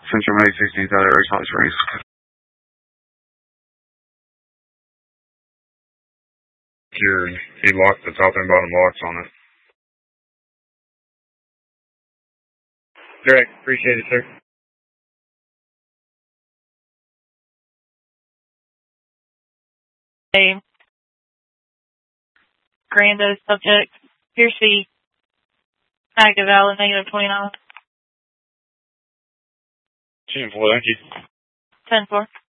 Central May 16th out of Air Hot Springs. Here, he locked the top and bottom locks on it. Direct, appreciate it, sir. Hey. Grando subject. Pierce C. Active valid negative 29. 10-4, thank you. 10-4.